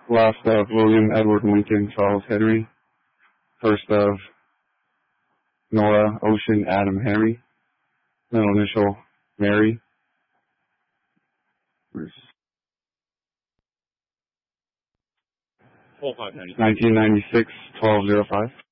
Last of William Edward Lincoln Charles Henry. First of Nora Ocean Adam Harry. Middle initial Mary. 1996 1205.